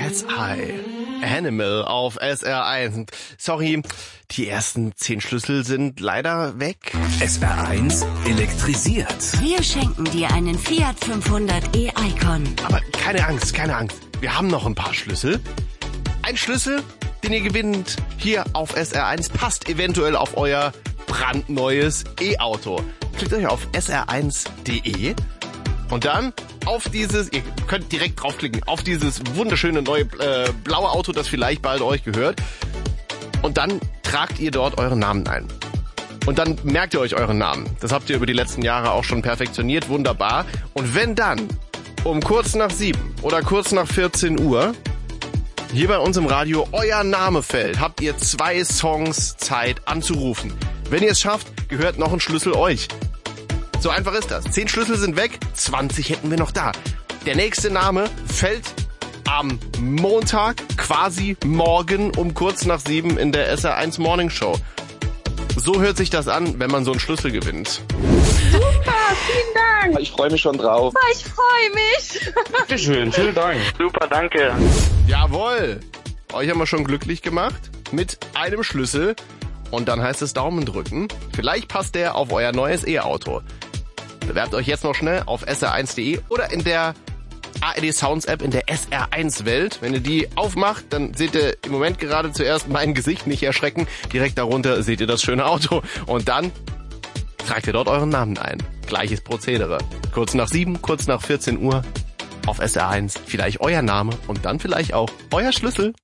Cat's Eye. Animal auf SR1. Sorry, die ersten 10 Schlüssel sind leider weg. SR1 elektrisiert. Wir schenken dir einen Fiat 500 e-Icon. Aber keine Angst, keine Angst. Wir haben noch ein paar Schlüssel. Ein Schlüssel, den ihr gewinnt hier auf SR1, passt eventuell auf euer brandneues E-Auto. Klickt euch auf sr1.de und dann auf dieses, ihr könnt direkt draufklicken, auf dieses wunderschöne neue blaue Auto, das vielleicht bald euch gehört. Und dann tragt ihr dort euren Namen ein. Und dann merkt ihr euch euren Namen. Das habt ihr über die letzten Jahre auch schon perfektioniert, wunderbar. Und wenn dann um kurz nach 7 oder kurz nach 14 Uhr hier bei uns im Radio euer Name fällt, habt ihr 2 Songs Zeit anzurufen. Wenn ihr es schafft, gehört noch ein Schlüssel euch. So einfach ist das. 10 Schlüssel sind weg, 20 hätten wir noch da. Der nächste Name fällt am Montag, quasi morgen um kurz nach 7 in der SR1 Morning Show. So hört sich das an, wenn man so einen Schlüssel gewinnt. Super, vielen Dank. Ich freue mich schon drauf. Ich freue mich. Bitteschön, vielen Dank. Super, danke. Jawohl. Euch haben wir schon glücklich gemacht mit einem Schlüssel. Und dann heißt es Daumen drücken. Vielleicht passt der auf euer neues E-Auto. Bewerbt euch jetzt noch schnell auf sr1.de oder in der ARD Sounds App in der SR1 Welt. Wenn ihr die aufmacht, dann seht ihr im Moment gerade zuerst mein Gesicht, nicht erschrecken. Direkt darunter seht ihr das schöne Auto. Und dann tragt ihr dort euren Namen ein. Gleiches Prozedere. Kurz nach 7, kurz nach 14 Uhr auf SR1. Vielleicht euer Name und dann vielleicht auch euer Schlüssel.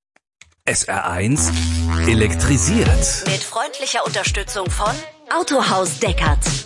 SR1 elektrisiert. Mit freundlicher Unterstützung von Autohaus Deckert.